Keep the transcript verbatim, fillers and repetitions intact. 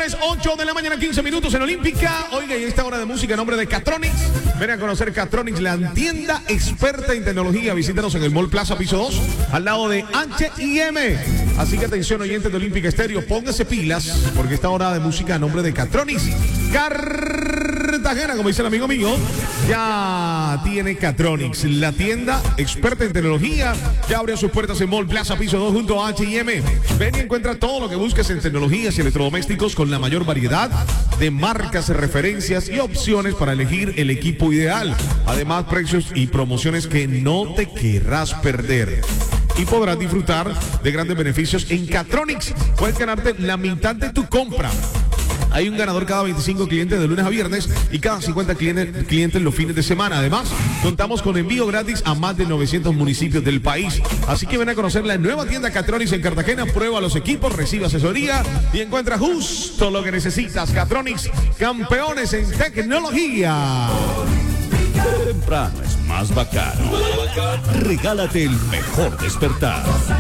señores, ocho de la mañana, quince minutos en Olímpica. Oiga, y esta hora de música en nombre de Catronics. Ven a conocer Catronics, la tienda experta en tecnología. Visítanos en el Mall Plaza, piso dos, al lado de H y M. Así que atención, oyentes de Olímpica Estéreo, póngase pilas, porque esta hora de música en nombre de Catronics. Cartagena, como dice el amigo mío, ya tiene Catronics, la tienda experta en tecnología. Ya abrió sus puertas en Mall Plaza, piso dos, junto a H y M. Ven y encuentra todo lo que busques en tecnologías y electrodomésticos con la mayor variedad de marcas, referencias y opciones para elegir el equipo ideal. Además, precios y promociones que no te querrás perder. Y podrás disfrutar de grandes beneficios en Catronics. Puedes ganarte la mitad de tu compra. Hay un ganador cada veinticinco clientes de lunes a viernes y cada cincuenta clientes, clientes los fines de semana. Además, contamos con envío gratis a más de novecientos municipios del país. Así que ven a conocer la nueva tienda Catronics en Cartagena. Prueba los equipos, recibe asesoría y encuentra justo lo que necesitas. Catronics, campeones en tecnología. Temprano es más bacano. Regálate el mejor despertar.